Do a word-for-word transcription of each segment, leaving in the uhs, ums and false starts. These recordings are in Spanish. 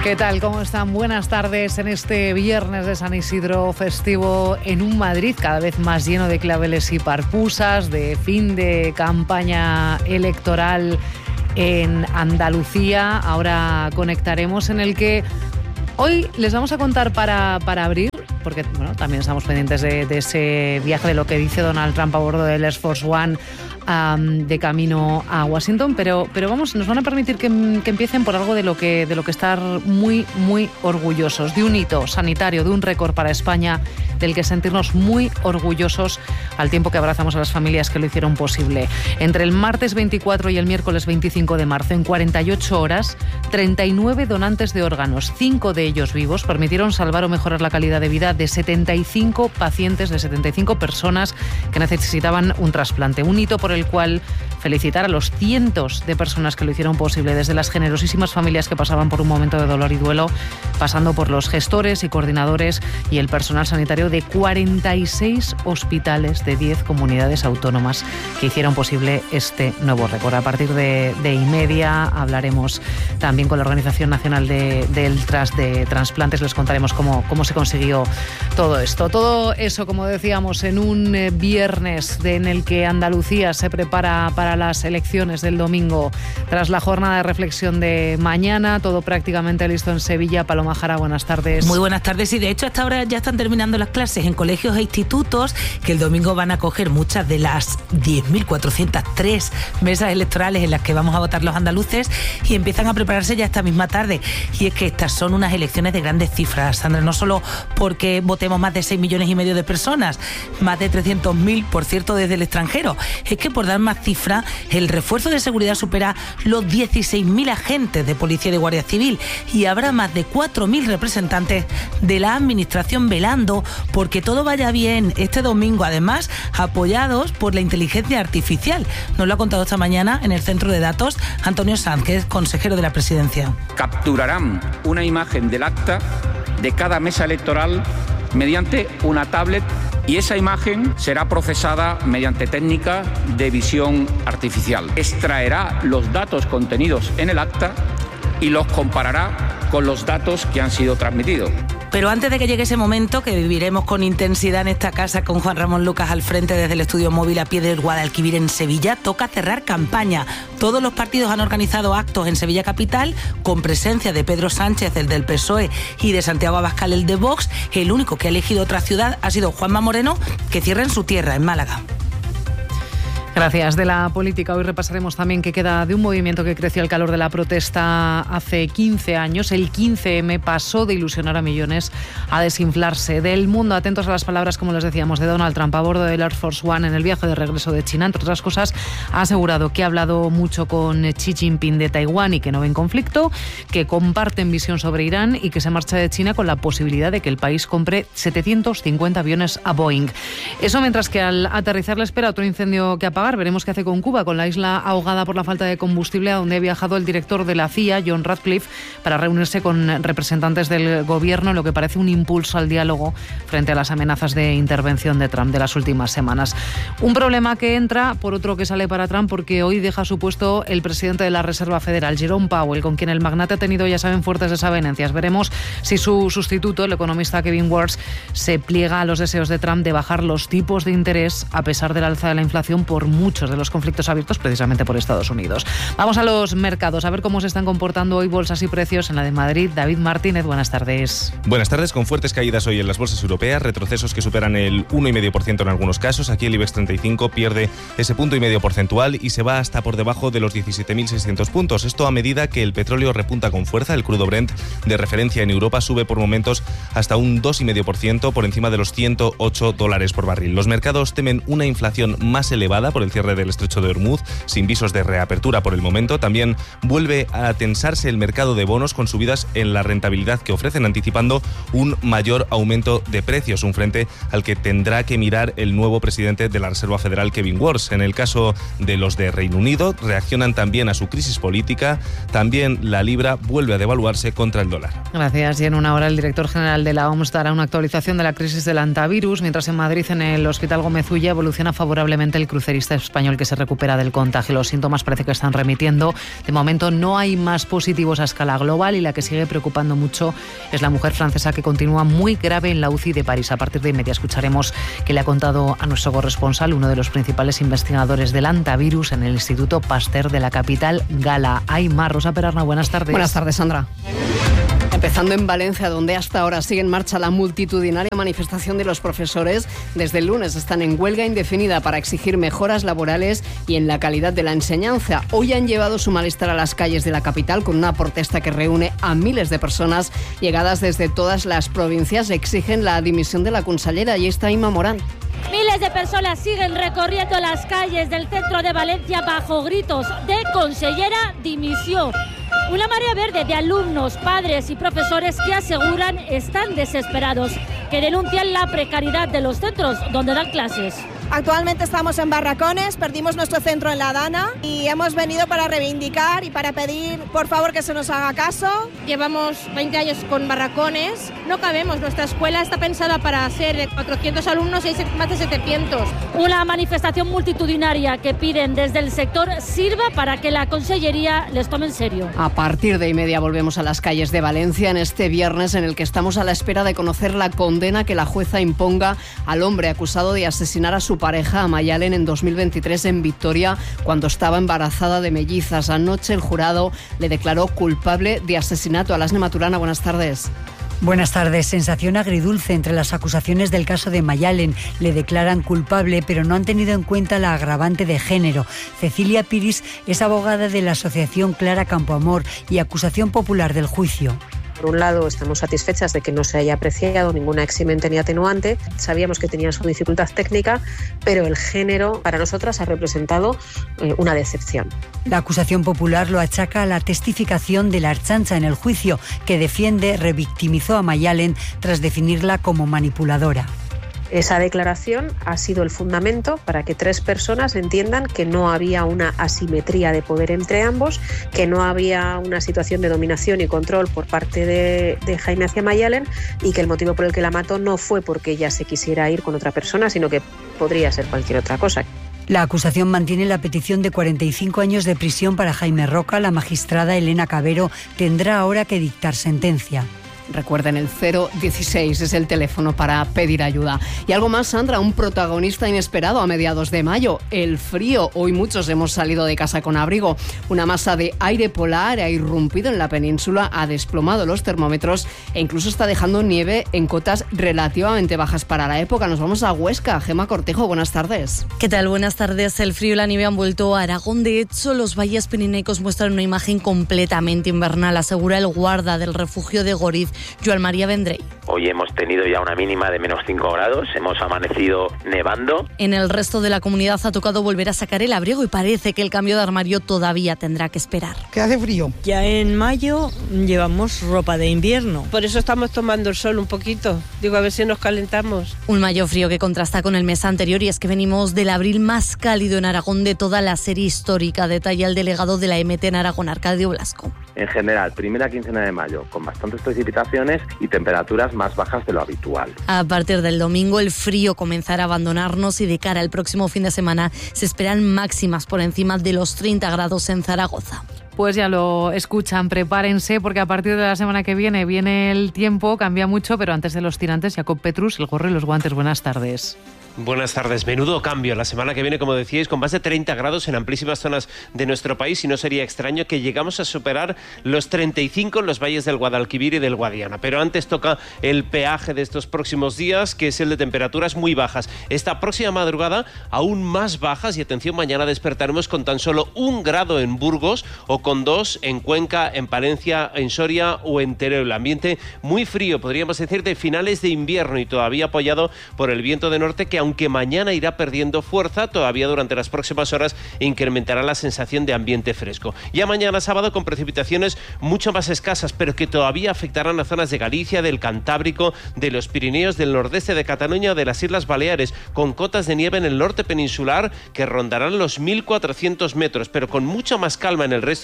¿Qué tal? ¿Cómo están? Buenas tardes en este viernes de San Isidro festivo en un Madrid cada vez más lleno de claveles y parpusas, de fin de campaña electoral en Andalucía. Ahora conectaremos en el que hoy les vamos a contar para, para abrir, porque bueno, también estamos pendientes de, de ese viaje, de lo que dice Donald Trump a bordo del Air Force One um, de camino a Washington, pero, pero vamos, nos van a permitir que, que empiecen por algo de lo que, de lo que estar muy, muy orgullosos, de un hito sanitario, de un récord para España, del que sentirnos muy orgullosos al tiempo que abrazamos a las familias que lo hicieron posible. Entre el martes veinticuatro y el miércoles veinticinco de marzo, en cuarenta y ocho horas, treinta y nueve donantes de órganos, cinco de ellos vivos, permitieron salvar o mejorar la calidad de vida de setenta y cinco pacientes, de setenta y cinco personas que necesitaban un trasplante. Un hito por el cual felicitar a los cientos de personas que lo hicieron posible, desde las generosísimas familias que pasaban por un momento de dolor y duelo, pasando por los gestores y coordinadores y el personal sanitario de cuarenta y seis hospitales de diez comunidades autónomas que hicieron posible este nuevo récord. A partir de, de y media hablaremos también con la Organización Nacional de, del Tras de Transplantes. Les contaremos cómo, cómo se consiguió todo esto. Todo eso, como decíamos, en un eh, viernes de, en el que Andalucía se prepara para las elecciones del domingo. Tras la jornada de reflexión de mañana, todo prácticamente listo en Sevilla. Paloma Jara, buenas tardes. Muy buenas tardes, y de hecho hasta ahora ya están terminando las clases en colegios e institutos que el domingo van a coger muchas de las diez mil cuatrocientas tres mesas electorales en las que vamos a votar los andaluces, y empiezan a prepararse ya esta misma tarde. Y es que estas son unas elecciones de grandes cifras, Sandra, no solo porque votemos más de seis millones y medio de personas, más de trescientos mil, por cierto, desde el extranjero. Es que, por dar más cifra, el refuerzo de seguridad supera los dieciséis mil agentes de policía y de guardia civil, y habrá más de cuatro mil representantes de la administración velando porque todo vaya bien este domingo, además apoyados por la inteligencia artificial. Nos lo ha contado esta mañana en el centro de datos Antonio Sanz, que es consejero de la presidencia. Capturarán una imagen del acta de cada mesa electoral mediante una tablet, y esa imagen será procesada mediante técnica de visión artificial. Extraerá los datos contenidos en el acta y los comparará con los datos que han sido transmitidos. Pero antes de que llegue ese momento, que viviremos con intensidad en esta casa con Juan Ramón Lucas al frente desde el estudio móvil a pie del Guadalquivir en Sevilla, toca cerrar campaña. Todos los partidos han organizado actos en Sevilla capital con presencia de Pedro Sánchez, el del P S O E, y de Santiago Abascal, el de Vox. El único que ha elegido otra ciudad ha sido Juanma Moreno, que cierra en su tierra, en Málaga. Gracias. De la política hoy repasaremos también qué queda de un movimiento que creció al calor de la protesta hace quince años. El quince eme pasó de ilusionar a millones a desinflarse. Del mundo, atentos a las palabras, como les decíamos, de Donald Trump a bordo del Air Force One en el viaje de regreso de China. Entre otras cosas, ha asegurado que ha hablado mucho con Xi Jinping de Taiwán y que no ven conflicto, que comparten visión sobre Irán y que se marcha de China con la posibilidad de que el país compre setecientos cincuenta aviones a Boeing. Eso mientras que al aterrizar le espera otro incendio que apagar. Veremos qué hace con Cuba, con la isla ahogada por la falta de combustible, a donde ha viajado el director de la C I A, John Ratcliffe, para reunirse con representantes del gobierno, en lo que parece un impulso al diálogo frente a las amenazas de intervención de Trump de las últimas semanas. Un problema que entra por otro que sale para Trump, porque hoy deja su puesto el presidente de la Reserva Federal, Jerome Powell, con quien el magnate ha tenido, ya saben, fuertes desavenencias. Veremos si su sustituto, el economista Kevin Warsh, se pliega a los deseos de Trump de bajar los tipos de interés a pesar del alza de la inflación por muchos de los conflictos abiertos precisamente por Estados Unidos. Vamos a los mercados, a ver cómo se están comportando hoy bolsas y precios. En la de Madrid, David Martínez, buenas tardes. Buenas tardes, con fuertes caídas hoy en las bolsas europeas, retrocesos que superan el uno coma cinco por ciento en algunos casos. Aquí el IBEX treinta y cinco pierde ese punto y medio porcentual y se va hasta por debajo de los diecisiete mil seiscientos puntos. Esto a medida que el petróleo repunta con fuerza. El crudo Brent de referencia en Europa sube por momentos hasta un dos coma cinco por ciento por encima de los ciento ocho dólares por barril. Los mercados temen una inflación más elevada por el cierre del estrecho de Hormuz, sin visos de reapertura por el momento. También vuelve a tensarse el mercado de bonos con subidas en la rentabilidad que ofrecen, anticipando un mayor aumento de precios, un frente al que tendrá que mirar el nuevo presidente de la Reserva Federal, Kevin Warsh. En el caso de los de Reino Unido, reaccionan también a su crisis política. También la libra vuelve a devaluarse contra el dólar. Gracias. Y en una hora el director general de la O M S dará una actualización de la crisis del antivirus, mientras en Madrid, en el Hospital Gómez Ulla, evoluciona favorablemente el crucerista español que se recupera del contagio. Los síntomas parece que están remitiendo. De momento no hay más positivos a escala global y la que sigue preocupando mucho es la mujer francesa que continúa muy grave en la U C I de París. A partir de media escucharemos que le ha contado a nuestro corresponsal, uno de los principales investigadores del antivirus en el Instituto Pasteur de la capital gala. Aymar, Rosa Perarna, buenas tardes. Buenas tardes, Sandra. Empezando en Valencia, donde hasta ahora sigue en marcha la multitudinaria manifestación de los profesores. Desde el lunes están en huelga indefinida para exigir mejoras laborales y en la calidad de la enseñanza. Hoy han llevado su malestar a las calles de la capital con una protesta que reúne a miles de personas llegadas desde todas las provincias. Exigen la dimisión de la consellera. Y está Inma Morán. Miles de personas siguen recorriendo las calles del centro de Valencia bajo gritos de consellera dimisión. Una marea verde de alumnos, padres y profesores que aseguran están desesperados, que denuncian la precariedad de los centros donde dan clases. Actualmente estamos en Barracones, perdimos nuestro centro en La Dana y hemos venido para reivindicar y para pedir, por favor, que se nos haga caso. Llevamos veinte años con Barracones, no cabemos, nuestra escuela está pensada para ser de cuatrocientos alumnos y hay más de setecientos. Una manifestación multitudinaria que piden desde el sector sirva para que la consellería les tome en serio. A partir de y media volvemos a las calles de Valencia en este viernes en el que estamos a la espera de conocer la condena que la jueza imponga al hombre acusado de asesinar a su pareja, a Mayalen, en dos mil veintitrés en Vitoria, cuando estaba embarazada de mellizas. Anoche el jurado le declaró culpable de asesinato. Alasne Maturana, buenas tardes. Buenas tardes. Sensación agridulce entre las acusaciones del caso de Mayalen. Le declaran culpable, pero no han tenido en cuenta la agravante de género. Cecilia Piris es abogada de la asociación Clara Campoamor y acusación popular del juicio. Por un lado, estamos satisfechas de que no se haya apreciado ninguna eximente ni atenuante. Sabíamos que tenía su dificultad técnica, pero el género para nosotras ha representado eh, una decepción. La acusación popular lo achaca a la testificación de la Ertzaintza en el juicio, que defiende revictimizó a Mayalen tras definirla como manipuladora. Esa declaración ha sido el fundamento para que tres personas entiendan que no había una asimetría de poder entre ambos, que no había una situación de dominación y control por parte de, de Jaime hacia Mayalen y que el motivo por el que la mató no fue porque ella se quisiera ir con otra persona, sino que podría ser cualquier otra cosa. La acusación mantiene la petición de cuarenta y cinco años de prisión para Jaime Roca. La magistrada Elena Cabero tendrá ahora que dictar sentencia. Recuerden, el cero dieciséis es el teléfono para pedir ayuda. Y algo más, Sandra, un protagonista inesperado a mediados de mayo, el frío. Hoy muchos hemos salido de casa con abrigo. Una masa de aire polar ha irrumpido en la península, ha desplomado los termómetros e incluso está dejando nieve en cotas relativamente bajas para la época. Nos vamos a Huesca. Gemma Cortejo, buenas tardes. ¿Qué tal? Buenas tardes. El frío y la nieve han vuelto a Aragón. De hecho, los valles pirenaicos muestran una imagen completamente invernal, asegura el guarda del refugio de Goriz, Joan María Vendrell. Hoy hemos tenido ya una mínima de menos cinco grados, hemos amanecido nevando. En el resto de la comunidad ha tocado volver a sacar el abrigo y parece que el cambio de armario todavía tendrá que esperar. ¿Qué hace frío? Ya en mayo llevamos ropa de invierno. Por eso estamos tomando el sol un poquito. Digo, a ver si nos calentamos. Un mayo frío que contrasta con el mes anterior y es que venimos del abril más cálido en Aragón de toda la serie histórica, detalla el delegado de la E M T en Aragón, Arcadio Blasco. En general, primera quincena de mayo, con bastantes precipitaciones y temperaturas más bajas de lo habitual. A partir del domingo el frío comenzará a abandonarnos y de cara al próximo fin de semana se esperan máximas por encima de los treinta grados en Zaragoza. Pues ya lo escuchan, prepárense porque a partir de la semana que viene viene el tiempo, cambia mucho, pero antes de los tirantes, Jacob Petrus, el gorro y los guantes. Buenas tardes. Buenas tardes. Menudo cambio la semana que viene, como decíais, con más de treinta grados en amplísimas zonas de nuestro país y no sería extraño que llegamos a superar los treinta y cinco en los valles del Guadalquivir y del Guadiana. Pero antes toca el peaje de estos próximos días, que es el de temperaturas muy bajas. Esta próxima madrugada aún más bajas y atención, mañana despertaremos con tan solo un grado en Burgos o con dos en Cuenca, en Palencia, en Soria o en Teruel. El ambiente muy frío, podríamos decir, de finales de invierno y todavía apoyado por el viento de norte que aunque mañana irá perdiendo fuerza, todavía durante las próximas horas incrementará la sensación de ambiente fresco. Ya mañana sábado con precipitaciones mucho más escasas, pero que todavía afectarán a zonas de Galicia, del Cantábrico, de los Pirineos, del nordeste de Cataluña, de las Islas Baleares, con cotas de nieve en el norte peninsular que rondarán los mil cuatrocientos metros, pero con mucha más calma en el resto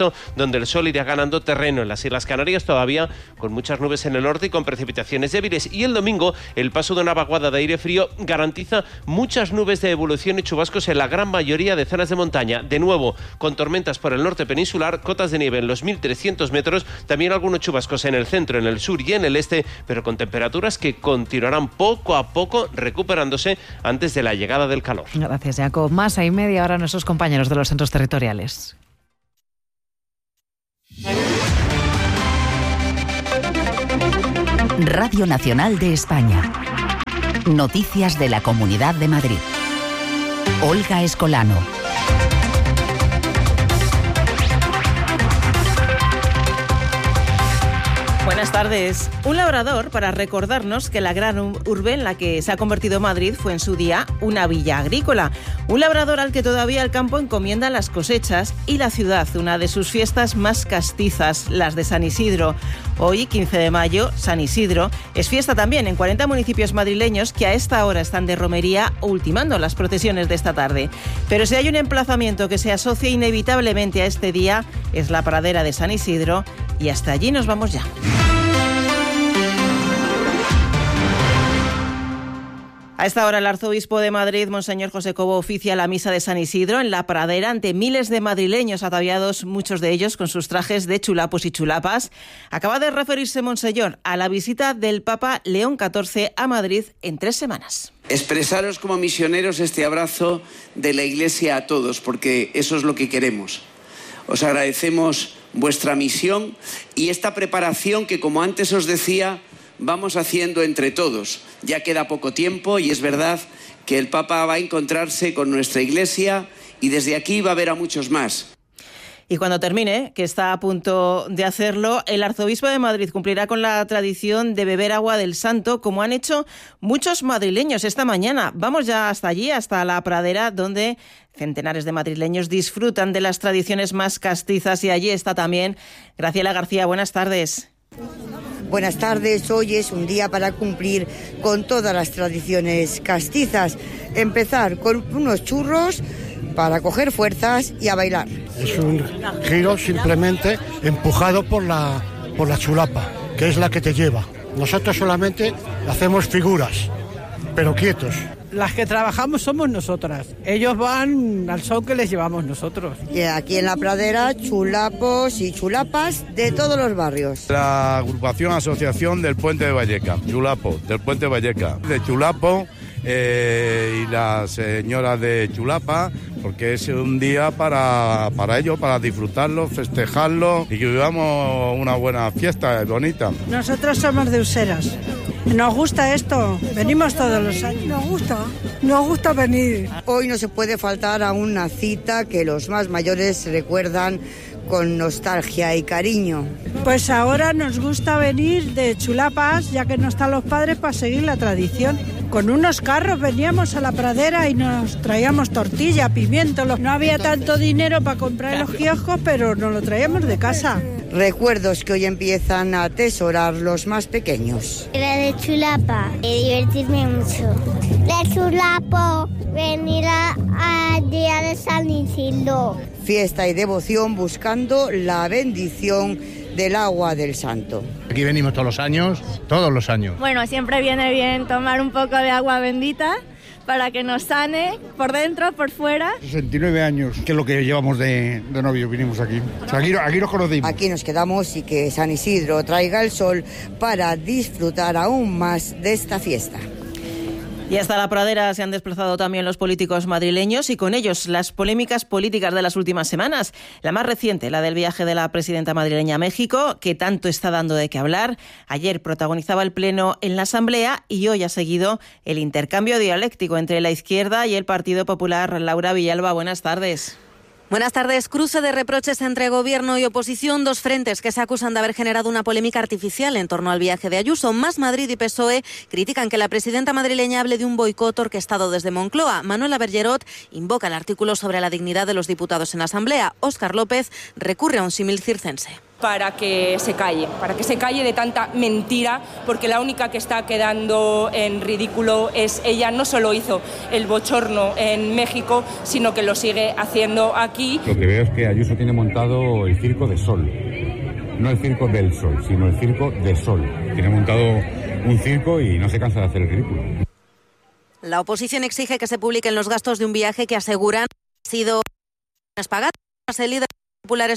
descenso, donde el sol irá ganando terreno. En las Islas Canarias todavía con muchas nubes en el norte y con precipitaciones débiles. Y el domingo el paso de una vaguada de aire frío garantiza muchas nubes de evolución y chubascos en la gran mayoría de zonas de montaña. De nuevo, con tormentas por el norte peninsular, cotas de nieve en los mil trescientos metros, también algunos chubascos en el centro, en el sur y en el este, pero con temperaturas que continuarán poco a poco recuperándose antes de la llegada del calor. Gracias, Jacob. Más y media hora nuestros compañeros de los centros territoriales. Radio Nacional de España. Noticias de la Comunidad de Madrid. Olga Escolano. Buenas tardes. Un labrador para recordarnos que la gran urbe en la que se ha convertido Madrid fue en su día una villa agrícola. Un labrador al que todavía el campo encomienda las cosechas y la ciudad, una de sus fiestas más castizas, las de San Isidro. Hoy, quince de mayo, San Isidro es fiesta también en cuarenta municipios madrileños que a esta hora están de romería o ultimando las procesiones de esta tarde. Pero si hay un emplazamiento que se asocia inevitablemente a este día, es la pradera de San Isidro, y hasta allí nos vamos ya. A esta hora el arzobispo de Madrid, Monseñor José Cobo, oficia la misa de San Isidro en la pradera ante miles de madrileños ataviados, muchos de ellos con sus trajes de chulapos y chulapas. Acaba de referirse Monseñor a la visita del Papa León catorce a Madrid en tres semanas. Expresaros como misioneros este abrazo de la Iglesia a todos, porque eso es lo que queremos. Os agradecemos vuestra misión y esta preparación que, como antes os decía, vamos haciendo entre todos. Ya queda poco tiempo y es verdad que el Papa va a encontrarse con nuestra Iglesia y desde aquí va a ver a muchos más. Y cuando termine, que está a punto de hacerlo, el arzobispo de Madrid cumplirá con la tradición de beber agua del santo, como han hecho muchos madrileños esta mañana. Vamos ya hasta allí, hasta la pradera, donde centenares de madrileños disfrutan de las tradiciones más castizas. Y allí está también Graciela García. Buenas tardes. Buenas tardes, hoy es un día para cumplir con todas las tradiciones castizas. Empezar con unos churros para coger fuerzas y a bailar. Es un giro simplemente empujado por la, por la chulapa, que es la que te lleva. Nosotros solamente hacemos figuras, pero quietos. Las que trabajamos somos nosotras. Ellos van al son que les llevamos nosotros. Y aquí en la pradera, chulapos y chulapas de todos los barrios. La agrupación Asociación del Puente de Valleca, Chulapo, del Puente de Valleca, de Chulapo eh, y las señoras de Chulapa, porque es un día para, para ellos, para disfrutarlo, festejarlo y que vivamos una buena fiesta bonita. Nosotros somos de Useras. Nos gusta esto, venimos todos los años. Nos gusta, nos gusta venir. Hoy no se puede faltar a una cita que los más mayores recuerdan con nostalgia y cariño. Pues ahora nos gusta venir de chulapas, ya que no están los padres, para seguir la tradición. Con unos carros veníamos a la pradera y nos traíamos tortilla, pimiento. No había tanto dinero para comprar en los kioscos, pero nos lo traíamos de casa. Recuerdos que hoy empiezan a atesorar los más pequeños. La de chulapa, y divertirme mucho. De chulapo, venir al día de San Isidro. Fiesta y devoción buscando la bendición del agua del santo. Aquí venimos todos los años, todos los años. Bueno, siempre viene bien tomar un poco de agua bendita para que nos sane por dentro, por fuera. sesenta y nueve años, que es lo que llevamos de, de novio, vinimos aquí. O sea, aquí. Aquí nos conocimos. Aquí nos quedamos y que San Isidro traiga el sol para disfrutar aún más de esta fiesta. Y hasta la pradera se han desplazado también los políticos madrileños y con ellos las polémicas políticas de las últimas semanas. La más reciente, la del viaje de la presidenta madrileña a México, que tanto está dando de qué hablar. Ayer protagonizaba el pleno en la Asamblea y hoy ha seguido el intercambio dialéctico entre la izquierda y el Partido Popular. Laura Villalba, buenas tardes. Buenas tardes. Cruce de reproches entre gobierno y oposición, dos frentes que se acusan de haber generado una polémica artificial en torno al viaje de Ayuso. Más Madrid y P S O E critican que la presidenta madrileña hable de un boicot orquestado desde Moncloa. Manuela Bergerot invoca el artículo sobre la dignidad de los diputados en la Asamblea. Óscar López recurre a un símil circense. para que se calle, para que se calle de tanta mentira, porque la única que está quedando en ridículo es ella. No solo hizo el bochorno en México, sino que lo sigue haciendo aquí. Lo que veo es que Ayuso tiene montado el circo de Sol, no el circo del Sol, sino el circo de Sol. Tiene montado un circo y no se cansa de hacer el ridículo. La oposición exige que se publiquen los gastos de un viaje que aseguran han sido pagados. El líder populares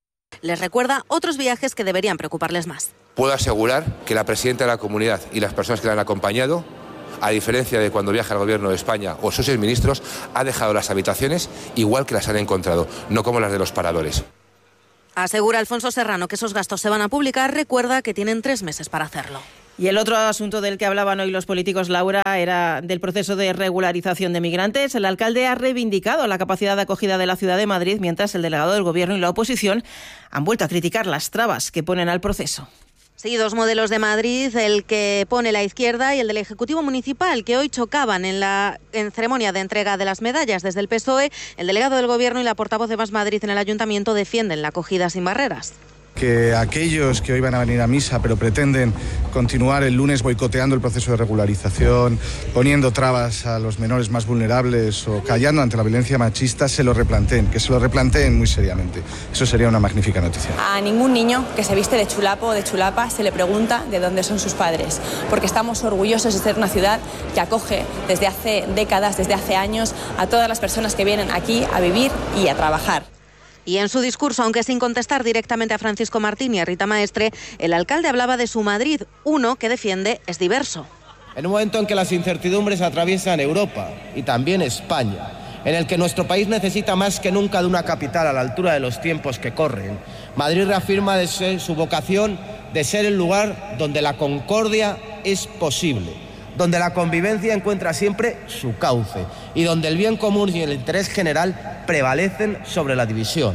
les recuerda otros viajes que deberían preocuparles más. Puedo asegurar que la presidenta de la comunidad y las personas que la han acompañado, a diferencia de cuando viaja el gobierno de España o sus ministros, ha dejado las habitaciones igual que las han encontrado, no como las de los paradores. Asegura Alfonso Serrano que esos gastos se van a publicar. Recuerda que tienen tres meses para hacerlo. Y el otro asunto del que hablaban hoy los políticos, Laura, era del proceso de regularización de migrantes. El alcalde ha reivindicado la capacidad de acogida de la ciudad de Madrid, mientras el delegado del Gobierno y la oposición han vuelto a criticar las trabas que ponen al proceso. Sí, dos modelos de Madrid, el que pone la izquierda y el del Ejecutivo Municipal, que hoy chocaban en la en ceremonia de entrega de las medallas. Desde el P S O E, el delegado del Gobierno y la portavoz de Más Madrid en el Ayuntamiento defienden la acogida sin barreras. Que aquellos que hoy van a venir a misa pero pretenden continuar el lunes boicoteando el proceso de regularización, poniendo trabas a los menores más vulnerables o callando ante la violencia machista, se lo replanteen, que se lo replanteen muy seriamente. Eso sería una magnífica noticia. A ningún niño que se viste de chulapo o de chulapa se le pregunta de dónde son sus padres, porque estamos orgullosos de ser una ciudad que acoge desde hace décadas, desde hace años, a todas las personas que vienen aquí a vivir y a trabajar. Y en su discurso, aunque sin contestar directamente a Francisco Martín y a Rita Maestre, el alcalde hablaba de su Madrid, uno que defiende es diverso. En un momento en que las incertidumbres atraviesan Europa y también España, en el que nuestro país necesita más que nunca de una capital a la altura de los tiempos que corren, Madrid reafirma de ser, su vocación de ser el lugar donde la concordia es posible, donde la convivencia encuentra siempre su cauce y donde el bien común y el interés general prevalecen sobre la división.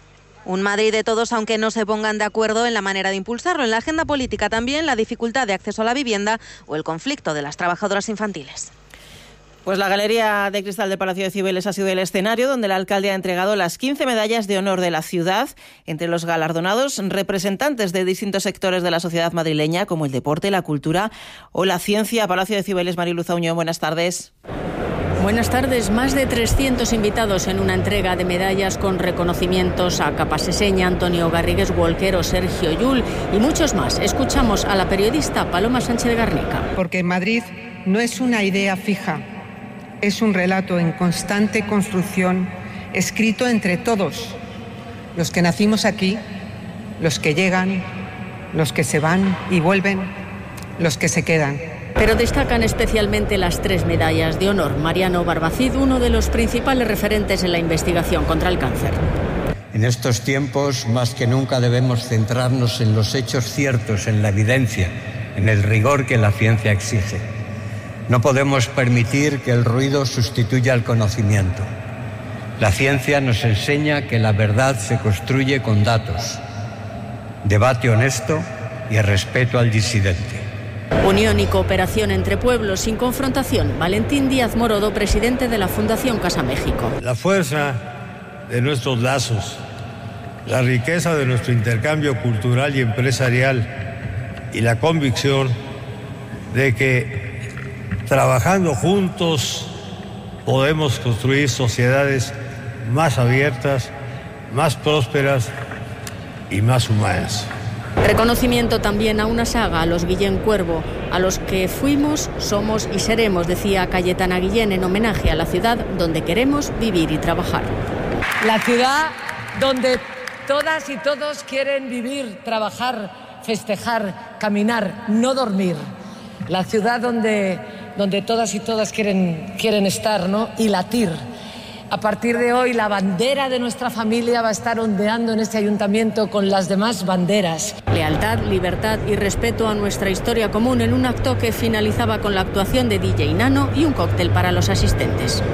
Un Madrid de todos, aunque no se pongan de acuerdo en la manera de impulsarlo. En la agenda política también la dificultad de acceso a la vivienda o el conflicto de las trabajadoras infantiles. Pues la Galería de Cristal del Palacio de Cibeles ha sido el escenario donde el alcalde ha entregado las quince medallas de honor de la ciudad. Entre los galardonados, representantes de distintos sectores de la sociedad madrileña, como el deporte, la cultura o la ciencia. Palacio de Cibeles, Mariluz Auñón, buenas tardes. Buenas tardes. Más de trescientos invitados en una entrega de medallas con reconocimientos a Capaseseña, Antonio Garrigues Walker o Sergio Llull y muchos más. Escuchamos a la periodista Paloma Sánchez Garnica. Porque Madrid no es una idea fija, es un relato en constante construcción, escrito entre todos, los que nacimos aquí, los que llegan, los que se van y vuelven, los que se quedan. Pero destacan especialmente las tres medallas de honor. Mariano Barbacid, uno de los principales referentes en la investigación contra el cáncer. En estos tiempos, más que nunca, debemos centrarnos en los hechos ciertos, en la evidencia, en el rigor que la ciencia exige. No podemos permitir que el ruido sustituya al conocimiento. La ciencia nos enseña que la verdad se construye con datos, debate honesto y respeto al disidente. Unión y cooperación entre pueblos sin confrontación. Valentín Díaz Morodo, presidente de la Fundación Casa México. La fuerza de nuestros lazos, la riqueza de nuestro intercambio cultural y empresarial y la convicción de que trabajando juntos podemos construir sociedades más abiertas, más prósperas y más humanas. Reconocimiento también a una saga, a los Guillén Cuervo, a los que fuimos, somos y seremos, decía Cayetana Guillén en homenaje a la ciudad donde queremos vivir y trabajar. La ciudad donde todas y todos quieren vivir, trabajar, festejar, caminar, no dormir. La ciudad donde, donde todas y todas quieren, quieren estar, ¿no? Y latir. A partir de hoy, la bandera de nuestra familia va a estar ondeando en este ayuntamiento con las demás banderas. Lealtad, libertad y respeto a nuestra historia común en un acto que finalizaba con la actuación de D J Nano y un cóctel para los asistentes.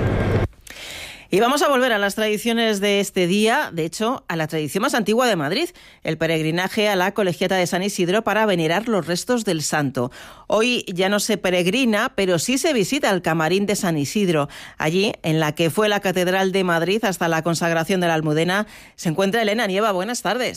Y vamos a volver a las tradiciones de este día, de hecho, a la tradición más antigua de Madrid, el peregrinaje a la Colegiata de San Isidro para venerar los restos del santo. Hoy ya no se peregrina, pero sí se visita el camarín de San Isidro. Allí, en la que fue la Catedral de Madrid hasta la consagración de la Almudena, se encuentra Elena Nieva. Buenas tardes.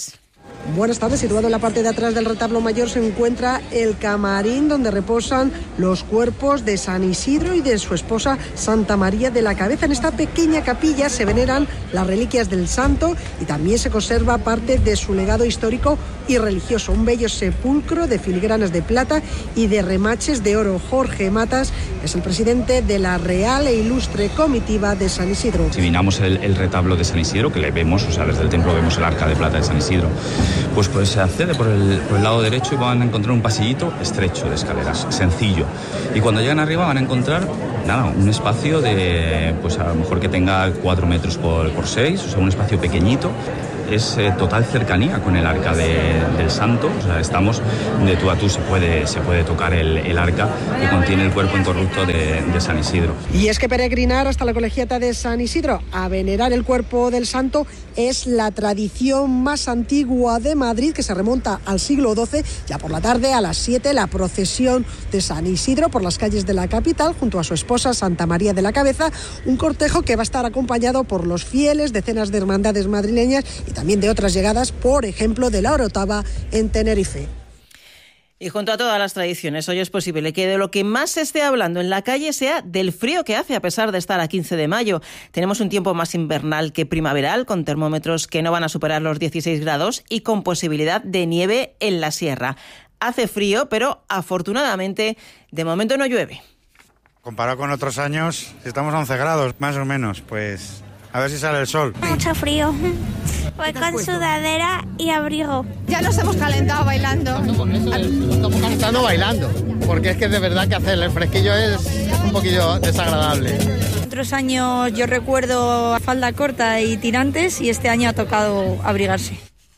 Buenas tardes. Situado en la parte de atrás del retablo mayor se encuentra el camarín donde reposan los cuerpos de San Isidro y de su esposa Santa María de la Cabeza. En esta pequeña capilla se veneran las reliquias del santo y también se conserva parte de su legado histórico y religioso. Un bello sepulcro de filigranas de plata y de remaches de oro. Jorge Matas es el presidente de la Real e Ilustre Comitiva de San Isidro. Si miramos el, el retablo de San Isidro, que le vemos, o sea, desde el templo vemos el arca de plata de San Isidro, pues, pues se accede por el, por el lado derecho y van a encontrar un pasillito estrecho de escaleras, sencillo. Y cuando llegan arriba van a encontrar, nada, un espacio de, pues a lo mejor que tenga cuatro metros por, por seis, o sea, un espacio pequeñito. Es eh, total cercanía con el arca de, del santo, o sea, estamos de tú a tú, se puede, se puede tocar el, el arca que contiene el cuerpo incorrupto de, de San Isidro. Y es que peregrinar hasta la colegiata de San Isidro a venerar el cuerpo del santo es la tradición más antigua de Madrid, que se remonta al siglo doce. Ya por la tarde, a las siete, la procesión de San Isidro por las calles de la capital, junto a su esposa Santa María de la Cabeza, un cortejo que va a estar acompañado por los fieles, decenas de hermandades madrileñas y también de otras llegadas, por ejemplo, de la Orotava en Tenerife. Y junto a todas las tradiciones, hoy es posible que de lo que más se esté hablando en la calle sea del frío que hace a pesar de estar a quince de mayo. Tenemos un tiempo más invernal que primaveral, con termómetros que no van a superar los dieciséis grados y con posibilidad de nieve en la sierra. Hace frío, pero afortunadamente de momento no llueve. Comparado con otros años, estamos a once grados, más o menos, pues a ver si sale el sol. Mucho frío. Voy con sudadera y abrigo. Ya nos hemos calentado bailando. Estamos calentando bailando, porque es que de verdad que hacer el fresquillo es un poquillo desagradable. Otros años yo recuerdo falda corta y tirantes y este año ha tocado abrigarse.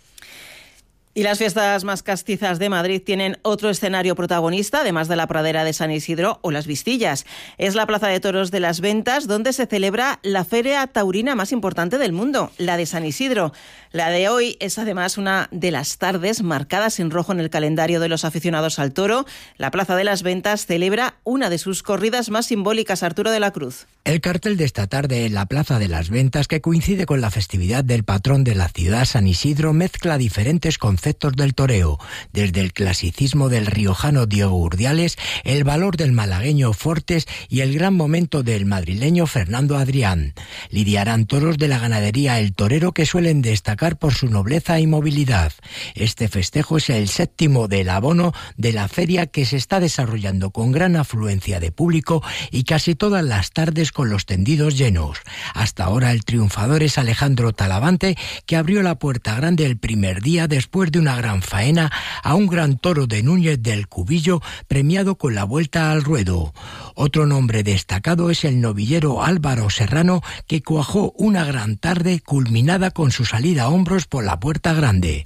Y las fiestas más castizas de Madrid tienen otro escenario protagonista, además de la pradera de San Isidro o las Vistillas. Es la Plaza de Toros de las Ventas, donde se celebra la feria taurina más importante del mundo, la de San Isidro. La de hoy es además una de las tardes marcadas en rojo en el calendario de los aficionados al toro. La Plaza de las Ventas celebra una de sus corridas más simbólicas, Arturo de la Cruz. El cartel de esta tarde en la Plaza de las Ventas, que coincide con la festividad del patrón de la ciudad, San Isidro, mezcla diferentes conceptos del toreo, desde el clasicismo del riojano Diego Urdiales, el valor del malagueño Fortes y el gran momento del madrileño Fernando Adrián. Lidiarán toros de la ganadería El Torero, que suelen destacar por su nobleza y movilidad. Este festejo es el séptimo del abono de la feria, que se está desarrollando con gran afluencia de público y casi todas las tardes con los tendidos llenos. Hasta ahora el triunfador es Alejandro Talavante, que abrió la puerta grande el primer día después de una gran faena a un gran toro de Núñez del Cubillo, premiado con la vuelta al ruedo. Otro nombre destacado es el novillero Álvaro Serrano, que cuajó una gran tarde culminada con su salida a hombros por la puerta grande.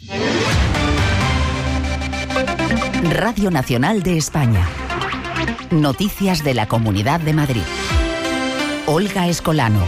Radio Nacional de España. Noticias de la Comunidad de Madrid. Olga Escolano.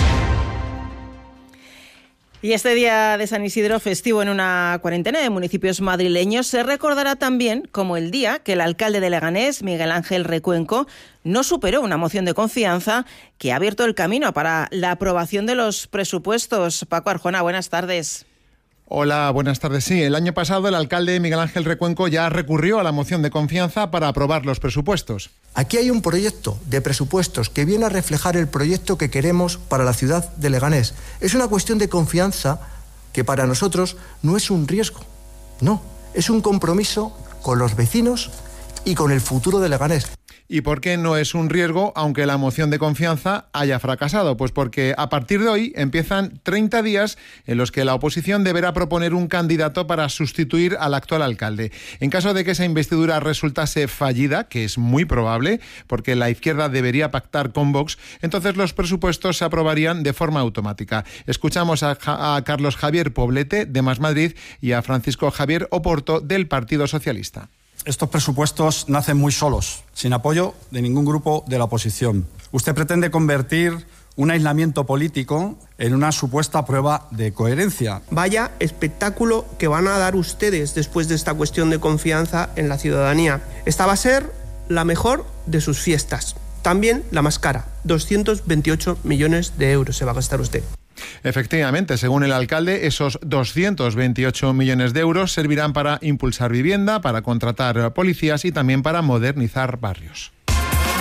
Y este día de San Isidro, festivo en una cuarentena de municipios madrileños, se recordará también como el día que el alcalde de Leganés, Miguel Ángel Recuenco, no superó una moción de confianza que ha abierto el camino para la aprobación de los presupuestos. Paco Arjona, buenas tardes. Hola, buenas tardes. Sí, el año pasado el alcalde Miguel Ángel Recuenco ya recurrió a la moción de confianza para aprobar los presupuestos. Aquí hay un proyecto de presupuestos que viene a reflejar el proyecto que queremos para la ciudad de Leganés. Es una cuestión de confianza que para nosotros no es un riesgo, no, es un compromiso con los vecinos y con el futuro de Leganés. ¿Y por qué no es un riesgo, aunque la moción de confianza haya fracasado? Pues porque a partir de hoy empiezan treinta días en los que la oposición deberá proponer un candidato para sustituir al actual alcalde. En caso de que esa investidura resultase fallida, que es muy probable, porque la izquierda debería pactar con Vox, entonces los presupuestos se aprobarían de forma automática. Escuchamos a, a Carlos Javier Poblete, de Más Madrid, y a Francisco Javier Oporto, del Partido Socialista. Estos presupuestos nacen muy solos, sin apoyo de ningún grupo de la oposición. Usted pretende convertir un aislamiento político en una supuesta prueba de coherencia. Vaya espectáculo que van a dar ustedes después de esta cuestión de confianza en la ciudadanía. Esta va a ser la mejor de sus fiestas. También la más cara, doscientos veintiocho millones de euros se va a gastar usted. Efectivamente, según el alcalde, esos doscientos veintiocho millones de euros servirán para impulsar vivienda, para contratar policías y también para modernizar barrios.